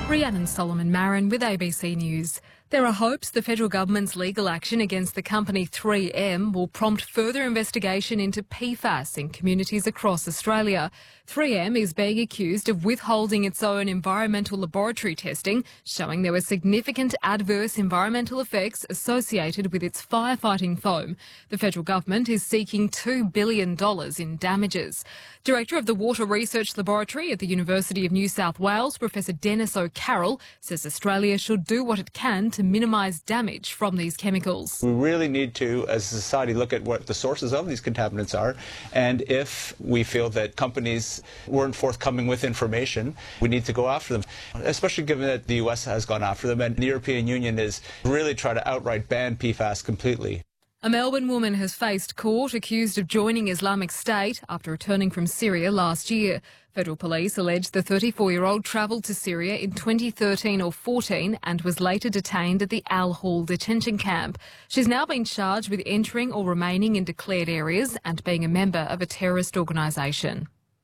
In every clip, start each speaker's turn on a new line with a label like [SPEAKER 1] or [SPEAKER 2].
[SPEAKER 1] Rhiannon Solomon Marin with ABC News. There are hopes the federal government's legal action against the company 3M will prompt further investigation into PFAS in communities across Australia. 3M is being accused of withholding its own environmental laboratory testing, showing there were significant adverse environmental effects associated with its firefighting foam. The federal government is seeking $2 billion in damages. Director of the Water Research Laboratory at the University of New South Wales, Professor Dennis O'Carroll, says Australia should do what it can to minimise damage from these chemicals.
[SPEAKER 2] We really need to, as a society, look at what the sources of these contaminants are, and if we feel that companies weren't forthcoming with information, we need to go after them, especially given that the US has gone after them and the European Union is really trying to outright ban PFAS completely.
[SPEAKER 1] A Melbourne woman has faced court accused of joining Islamic State after returning from Syria last year. Federal police allege the 34-year-old travelled to Syria in 2013 or 14 and was later detained at the Al Hol detention camp. She's now been charged with entering or remaining in declared areas and being a member of a terrorist organisation.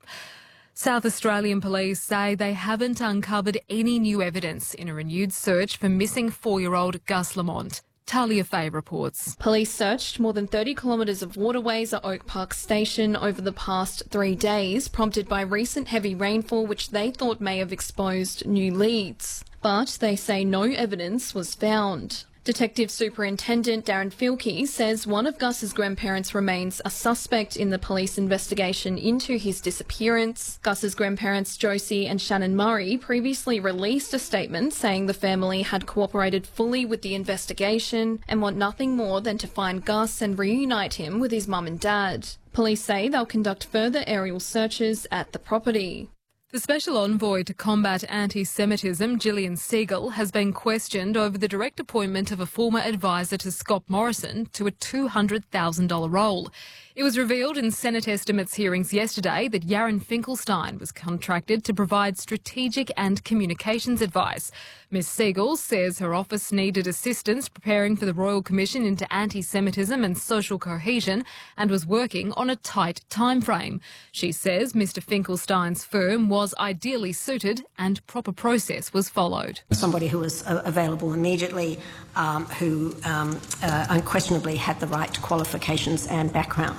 [SPEAKER 1] South Australian police say they haven't uncovered any new evidence in a renewed search for missing 4-year-old Gus Lamont. Talia Fay reports.
[SPEAKER 3] Police searched more than 30 kilometres of waterways at Oak Park Station over the past 3 days, prompted by recent heavy rainfall which they thought may have exposed new leads. But they say no evidence was found. Detective Superintendent Darren Filkey says one of Gus's grandparents remains a suspect in the police investigation into his disappearance. Gus's grandparents Josie and Shannon Murray previously released a statement saying the family had cooperated fully with the investigation and want nothing more than to find Gus and reunite him with his mum and dad. Police say they'll conduct further aerial searches at the property.
[SPEAKER 1] The Special Envoy to Combat Anti-Semitism, Gillian Siegel, has been questioned over the direct appointment of a former advisor to Scott Morrison to a $200,000 role. It was revealed in Senate estimates hearings yesterday that Yaron Finkelstein was contracted to provide strategic and communications advice. Ms Siegel says her office needed assistance preparing for the Royal Commission into Anti-Semitism and Social Cohesion and was working on a tight timeframe. She says Mr Finkelstein's firm was ideally suited and proper process was followed.
[SPEAKER 4] Somebody who was available immediately, who unquestionably had the right qualifications and background.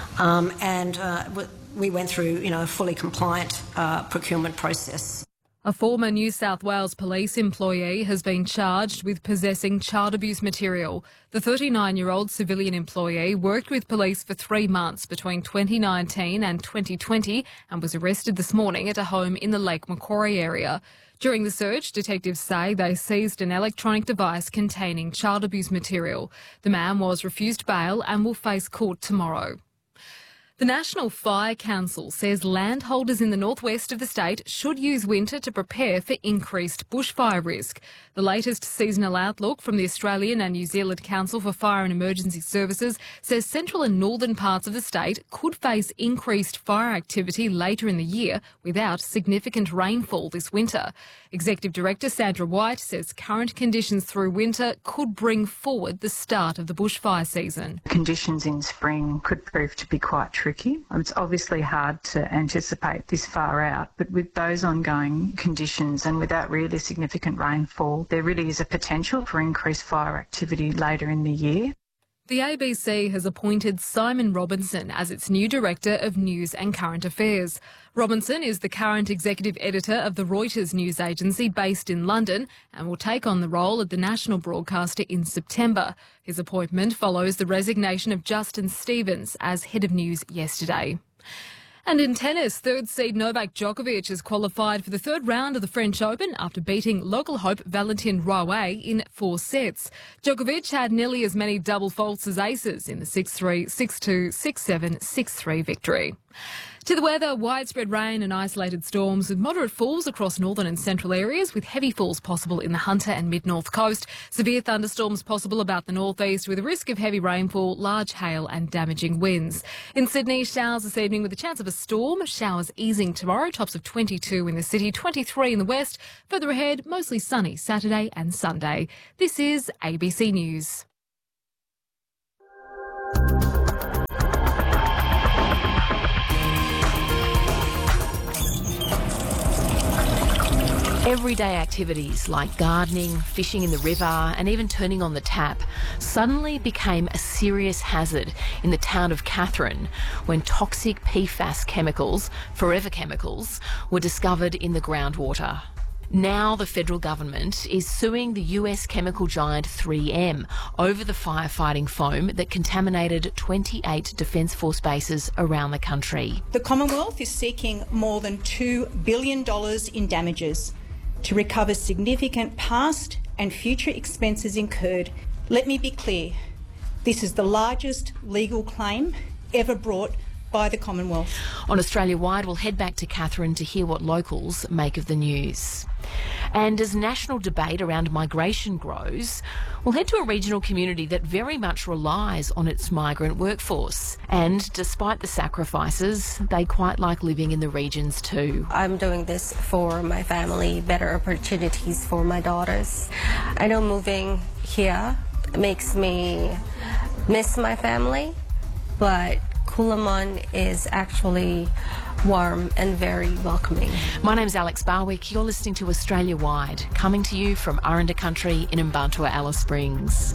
[SPEAKER 4] We went through, a fully compliant procurement process.
[SPEAKER 1] A former New South Wales police employee has been charged with possessing child abuse material. The 39-year-old civilian employee worked with police for 3 months between 2019 and 2020 and was arrested this morning at a home in the Lake Macquarie area. During the search, detectives say they seized an electronic device containing child abuse material. The man was refused bail and will face court tomorrow. The National Fire Council says landholders in the northwest of the state should use winter to prepare for increased bushfire risk. The latest seasonal outlook from the Australian and New Zealand Council for Fire and Emergency Services says central and northern parts of the state could face increased fire activity later in the year without significant rainfall this winter. Executive Director Sandra White says current conditions through winter could bring forward the start of the bushfire season.
[SPEAKER 5] Conditions in spring could prove to be quite tricky. It's obviously hard to anticipate this far out, but with those ongoing conditions and without really significant rainfall, there really is a potential for increased fire activity later in the year.
[SPEAKER 1] The ABC has appointed Simon Robinson as its new Director of News and Current Affairs. Robinson is the current executive editor of the Reuters news agency based in London and will take on the role at the national broadcaster in September. His appointment follows the resignation of Justin Stevens as head of news yesterday. And in tennis, third seed Novak Djokovic has qualified for the third round of the French Open after beating local hope Valentin Rouet in 4 sets. Djokovic had nearly as many double faults as aces in the 6-3, 6-2, 6-7, 6-3 victory. To the weather, widespread rain and isolated storms with moderate falls across northern and central areas with heavy falls possible in the Hunter and mid-north coast. Severe thunderstorms possible about the northeast with a risk of heavy rainfall, large hail and damaging winds. In Sydney, showers this evening with a chance of a storm. Showers easing tomorrow, tops of 22 in the city, 23 in the west. Further ahead, mostly sunny Saturday and Sunday. This is ABC News.
[SPEAKER 6] Everyday activities like gardening, fishing in the river and even turning on the tap suddenly became a serious hazard in the town of Katherine when toxic PFAS chemicals, forever chemicals, were discovered in the groundwater. Now the federal government is suing the US chemical giant 3M over the firefighting foam that contaminated 28 Defence Force bases around the country.
[SPEAKER 7] The Commonwealth is seeking more than $2 billion in damages to recover significant past and future expenses incurred. Let me be clear, this is the largest legal claim ever brought by the Commonwealth.
[SPEAKER 6] On Australia Wide, we'll head back to Katherine to hear what locals make of the news. And as national debate around migration grows, we'll head to a regional community that very much relies on its migrant workforce. And despite the sacrifices, they quite like living in the regions too.
[SPEAKER 8] I'm doing this for my family, better opportunities for my daughters. I know moving here makes me miss my family, but Coolamon is actually warm and very welcoming.
[SPEAKER 6] My name's Alex Barwick. You're listening to Australia Wide, coming to you from Aranda Country in Mbantua, Alice Springs.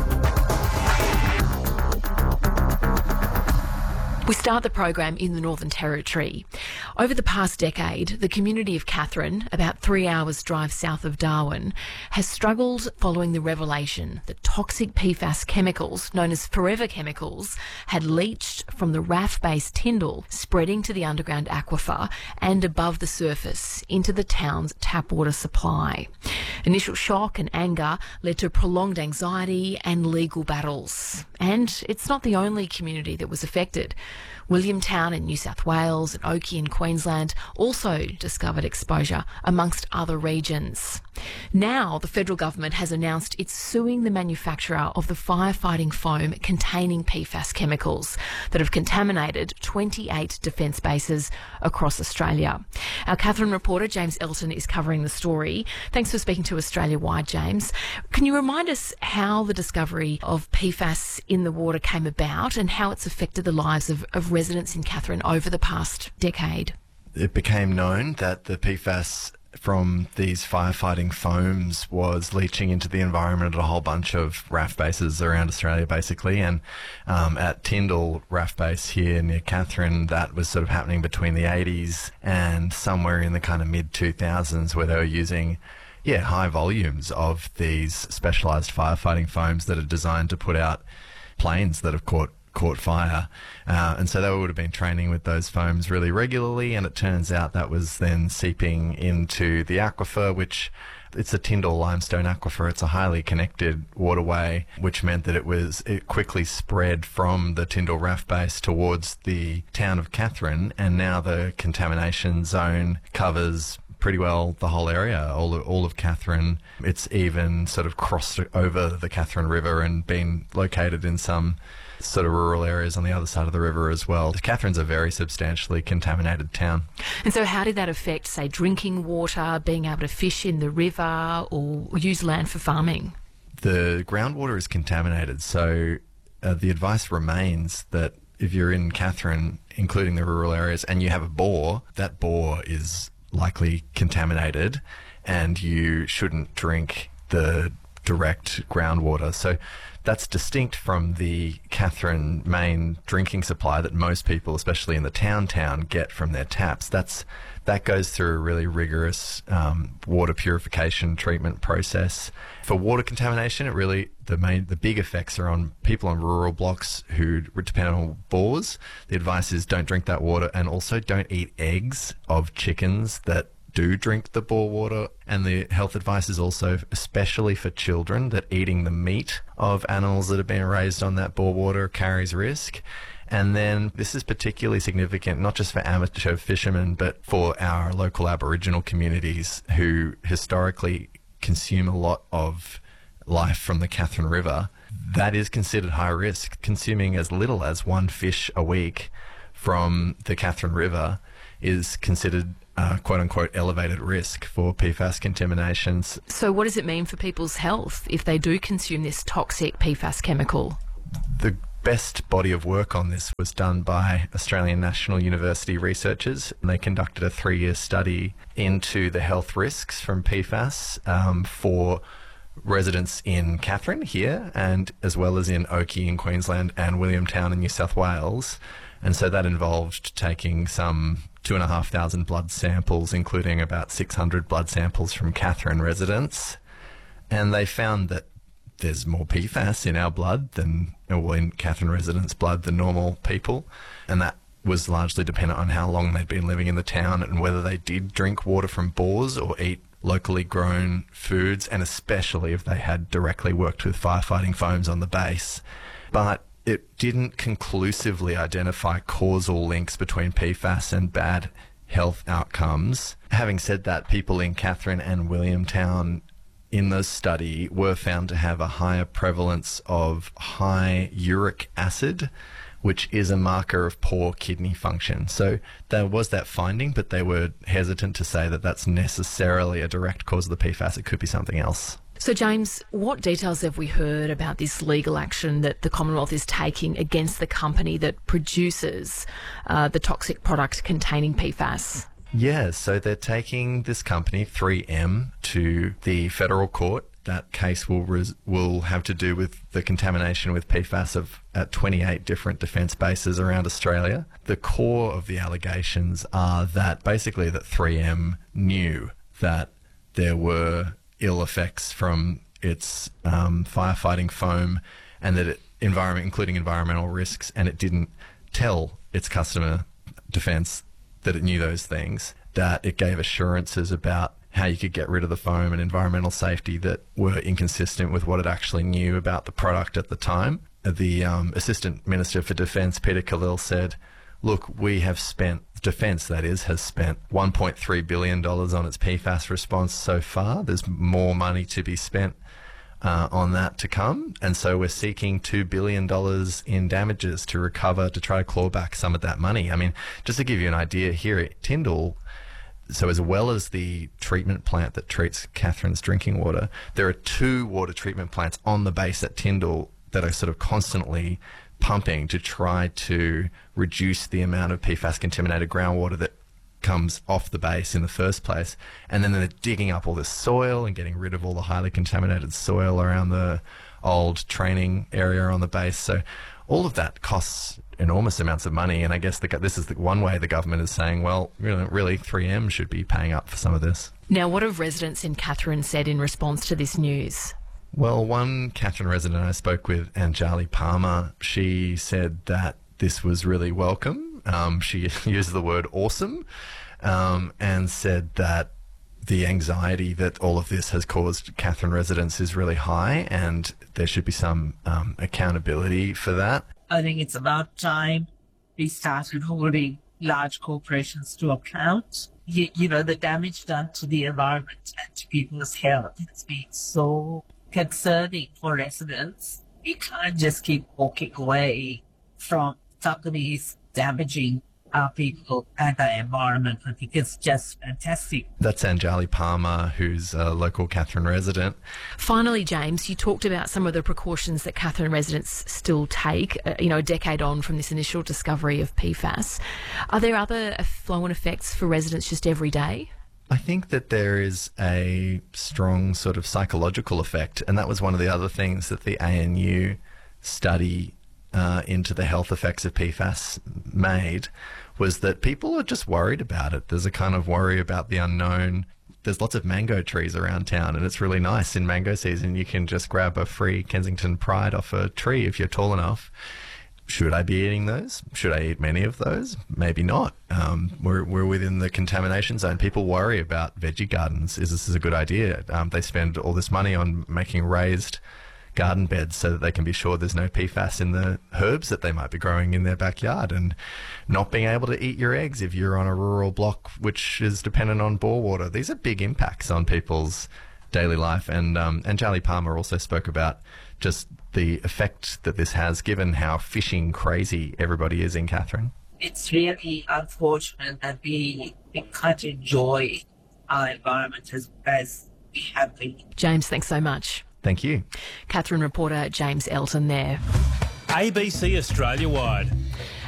[SPEAKER 6] We start the program in the Northern Territory. Over the past decade, the community of Katherine, about 3 hours drive south of Darwin, has struggled following the revelation that toxic PFAS chemicals, known as forever chemicals, had leached from the RAF base Tyndall, spreading to the underground aquifer and above the surface into the town's tap water supply. Initial shock and anger led to prolonged anxiety and legal battles. And it's not the only community that was affected. Williamtown in New South Wales and Oakey in Queensland also discovered exposure, amongst other regions. Now, the federal government has announced it's suing the manufacturer of the firefighting foam containing PFAS chemicals that have contaminated 28 defence bases across Australia. Our Katherine reporter, James Elton, is covering the story. Thanks for speaking to Australia Wide, James. Can you remind us how the discovery of PFAS in the water came about and how it's affected the lives of residents in Katherine over the past decade?
[SPEAKER 9] It became known that the PFAS from these firefighting foams was leaching into the environment at a whole bunch of RAF bases around Australia, basically. And at Tyndall RAF base here near Katherine, that was sort of happening between the 80s and somewhere in the kind of mid-2000s, where they were using high volumes of these specialised firefighting foams that are designed to put out planes that have caught fire. And so they would have been training with those foams really regularly, and it turns out that was then seeping into the aquifer, which it's a Tyndall limestone aquifer. It's a highly connected waterway, which meant that it quickly spread from the Tyndall RAF base towards the town of Katherine, and now the contamination zone covers pretty well the whole area, all of Katherine. It's even sort of crossed over the Katherine River and been located in some sort of rural areas on the other side of the river as well. Katherine's a very substantially contaminated town.
[SPEAKER 6] And so how did that affect, say, drinking water, being able to fish in the river or use land for farming?
[SPEAKER 9] The groundwater is contaminated, so the advice remains that if you're in Katherine, including the rural areas, and you have a bore, that bore is likely contaminated and you shouldn't drink the direct groundwater. So that's distinct from the Katherine main drinking supply that most people, especially in the town, get from their taps. That goes through a really rigorous water purification treatment process. For water contamination, the big effects are on people on rural blocks who depend on bores. The advice is don't drink that water, and also don't eat eggs of chickens that do drink the bore water. And the health advice is also, especially for children, that eating the meat of animals that have been raised on that bore water carries risk. And then this is particularly significant, not just for amateur fishermen, but for our local Aboriginal communities who historically consume a lot of life from the Katherine River. That is considered high risk. Consuming as little as one fish a week from the Katherine River is considered quote-unquote elevated risk for PFAS contaminations.
[SPEAKER 6] So what does it mean for people's health if they do consume this toxic PFAS chemical?
[SPEAKER 9] The best body of work on this was done by Australian National University researchers, and they conducted a 3-year study into the health risks from PFAS for residents in Katherine here, and as well as in Oakey in Queensland and Williamtown in New South Wales. And so that involved taking some 2,500 blood samples, including about 600 blood samples from Katherine residents. And they found that there's more PFAS in our blood than, well, in Katherine residents' blood than normal people. And that was largely dependent on how long they'd been living in the town and whether they did drink water from bores or eat locally grown foods, and especially if they had directly worked with firefighting foams on the base. But it didn't conclusively identify causal links between PFAS and bad health outcomes. Having said that, people in Katherine and Williamtown in the study were found to have a higher prevalence of high uric acid, which is a marker of poor kidney function. So there was that finding, but they were hesitant to say that that's necessarily a direct cause of the PFAS. It could be something else.
[SPEAKER 6] So, James, what details have we heard about this legal action that the Commonwealth is taking against the company that produces the toxic product containing PFAS?
[SPEAKER 9] Yeah, so they're taking this company, 3M, to the federal court. That case will have to do with the contamination with PFAS at 28 different defence bases around Australia. The core of the allegations are that basically that 3M knew that there were ill effects from its firefighting foam, and that including environmental risks, and it didn't tell its customer Defence that it knew those things, that it gave assurances about how you could get rid of the foam and environmental safety that were inconsistent with what it actually knew about the product at the time. The Assistant Minister for Defence, Peter Khalil, said, look, we have spent, Defence that is, has spent $1.3 billion on its PFAS response so far. There's more money to be spent on that to come, and so we're seeking $2 billion in damages to recover, to try to claw back some of that money. I mean, just to give you an idea, here at Tyndall, so as well as the treatment plant that treats Katherine's drinking water, there are 2 water treatment plants on the base at Tyndall that are sort of constantly pumping to try to reduce the amount of PFAS-contaminated groundwater that comes off the base in the first place. And then they're digging up all this soil and getting rid of all the highly contaminated soil around the old training area on the base. So all of that costs enormous amounts of money, and I guess this is the one way the government is saying, well, really 3M should be paying up for some of this.
[SPEAKER 6] Now, what have residents in Katherine said in response to this news?
[SPEAKER 9] Well, one Katherine resident I spoke with, Anjali Palmer, she said that this was really welcome. She used the word awesome, and said that the anxiety that all of this has caused Katherine residents is really high, and there should be some accountability for that.
[SPEAKER 10] I think it's about time we started holding large corporations to account. The damage done to the environment and to people's health has been so concerning for residents. We can't just keep walking away from companies damaging our people and our environment. I think it's just fantastic.
[SPEAKER 9] That's Anjali Palmer, who's a local Katherine resident.
[SPEAKER 6] Finally, James, you talked about some of the precautions that Katherine residents still take, a decade on from this initial discovery of PFAS. Are there other flow-on effects for residents just every day?
[SPEAKER 9] I think that there is a strong sort of psychological effect, and that was one of the other things that the ANU study into the health effects of PFAS made, was that people are just worried about it. There's a kind of worry about the unknown. There's lots of mango trees around town, and it's really nice in mango season. You can just grab a free Kensington Pride off a tree if you're tall enough. Should I be eating those? Should I eat many of those? Maybe not. We're within the contamination zone. People worry about veggie gardens. Is this a good idea? They spend all this money on making raised garden beds so that they can be sure there's no PFAS in the herbs that they might be growing in their backyard, and not being able to eat your eggs if you're on a rural block which is dependent on bore water. These are big impacts on people's daily life, and Anjali Palmer also spoke about just the effect that this has, given how fishing crazy everybody is in Katherine.
[SPEAKER 10] It's really unfortunate that we can't enjoy our environment as we have been.
[SPEAKER 6] James, thanks so much.
[SPEAKER 9] Thank you.
[SPEAKER 6] Katherine reporter James Elton there.
[SPEAKER 11] ABC Australia-wide.